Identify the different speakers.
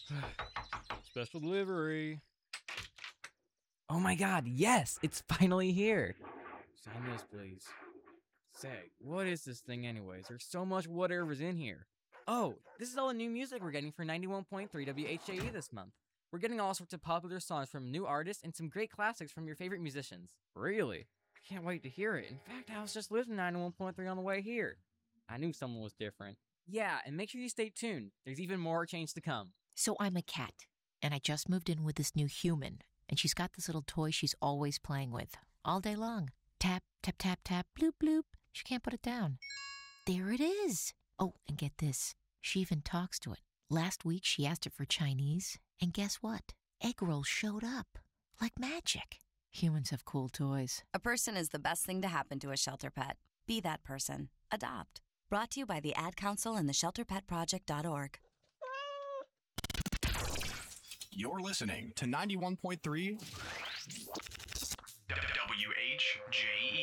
Speaker 1: Special delivery.
Speaker 2: Oh my god, yes! It's finally here!
Speaker 1: Sign this, please. Say, what is this thing anyways? There's so much whatever's in here.
Speaker 2: Oh, this is all the new music we're getting for 91.3 WHAE this month. We're getting all sorts of popular songs from new artists and some great classics from your favorite musicians.
Speaker 1: Really? I can't wait to hear it. In fact, I was just listening to 91.3 on the way here. I knew someone was different.
Speaker 2: Yeah, and make sure you stay tuned. There's even more change to come.
Speaker 3: So I'm a cat, and I just moved in with this new human, and she's got this little toy she's always playing with, all day long. Tap, tap, tap, tap, bloop, bloop. She can't put it down. There it is. Oh, and get this. She even talks to it. Last week, she asked it for Chinese, and guess what? Egg rolls showed up. Like magic. Humans have cool toys.
Speaker 4: A person is the best thing to happen to a shelter pet. Be that person. Adopt. Brought to you by the Ad Council and the ShelterPetProject.org.
Speaker 5: You're listening to 91.3 WHJE.